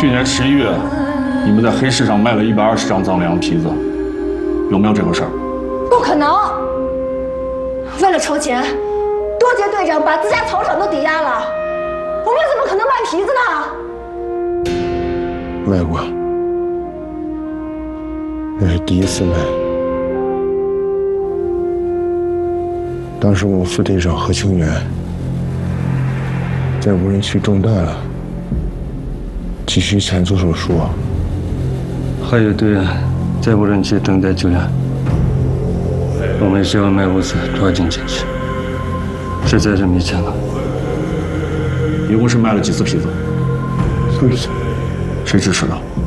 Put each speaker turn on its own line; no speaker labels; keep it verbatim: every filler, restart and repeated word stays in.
去年十一月，你们在黑市上卖了一百二十张藏羚羊皮子，有没有这回事？
不可能！为了筹钱，多杰队长把自家草场都抵押了，我们怎么可能卖皮子呢？
卖过，那是第一次卖。当时我们副队长何清源在无人区中弹了，急需钱做手术。
还有队员在无人区等待救援，我们需要买物资，抓紧进去，实在是没钱了。
一共是卖了几次皮子？
四次。
谁支持的？